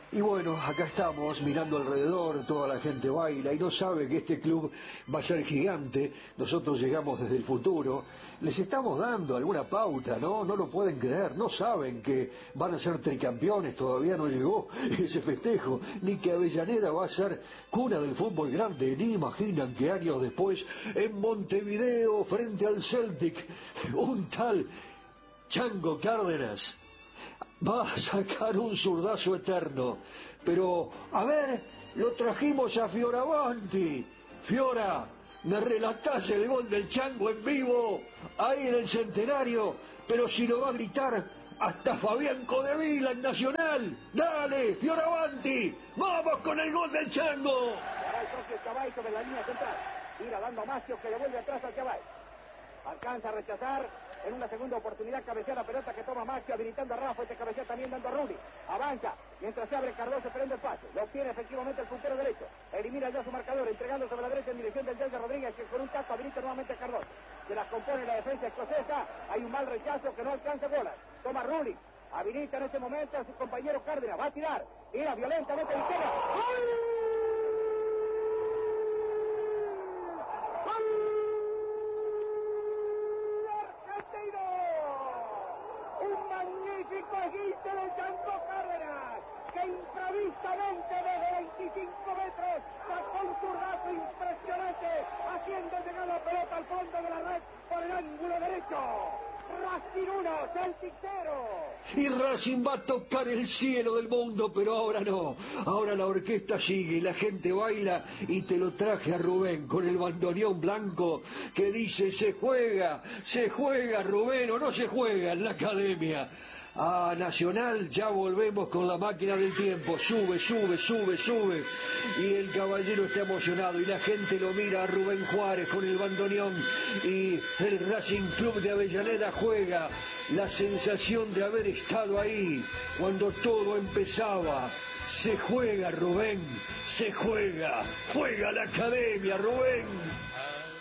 Y bueno, acá estamos mirando alrededor, toda la gente baila y no sabe que este club va a ser gigante. Nosotros llegamos desde el futuro, les estamos dando alguna pauta, ¿no? No lo pueden creer, no saben que van a ser tricampeones, todavía no llegó ese festejo, ni que Avellaneda va a ser cuna del fútbol grande, ni imaginan que años después, en Montevideo, frente al Celtic, un tal Chango Cárdenas va a sacar un zurdazo eterno. Pero, a ver, lo trajimos a Fioravanti. Fiora, me relatás el gol del Chango en vivo, ahí en el Centenario, pero si lo va a gritar hasta Fabián Codevila en Nacional. Dale, Fioravanti, vamos con el gol del Chango. Ahora el propio Chavay sobre la línea central. Tira dando a Macio, que le vuelve atrás al Chavay. Alcanza a rechazar. En una segunda oportunidad cabecea la pelota que toma Macio, habilitando a Rafa, este cabecea también dando a Rulli. Avanza, mientras se abre Cardoso esperando el pase. Lo obtiene efectivamente el puntero derecho. Elimina ya su marcador, entregando sobre la derecha en dirección del Delta Rodríguez, que con un taco habilita nuevamente a Cardoso. Se las compone la defensa escocesa. Hay un mal rechazo que no alcanza bolas. Toma Rulli. Habilita en este momento a su compañero Cárdenas. Va a tirar. Tira violentamente a la izquierda. ¡Gol! Esguince del Chango Cárdenas, que imprevisamente desde 25 metros sacó un zurdazo impresionante, haciendo llegar la pelota al fondo de la red por el ángulo derecho. Racing 1, Celtic 0. Y Racing va a tocar el cielo del mundo, pero ahora no. Ahora la orquesta sigue, la gente baila y te lo traje a Rubén con el bandoneón blanco que dice se juega Rubén, o no se juega en la academia. A Nacional ya volvemos con la máquina del tiempo, sube, y el caballero está emocionado y la gente lo mira a Rubén Juárez con el bandoneón y el Racing Club de Avellaneda juega. La sensación de haber estado ahí cuando todo empezaba. Se juega Rubén, juega la academia Rubén.